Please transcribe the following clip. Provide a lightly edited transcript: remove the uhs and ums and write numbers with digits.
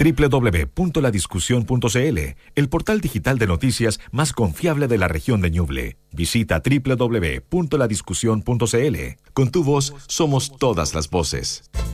www.ladiscusión.cl, el portal digital de noticias más confiable de la región de Ñuble. Visita www.ladiscusión.cl. Con tu voz somos todas las voces.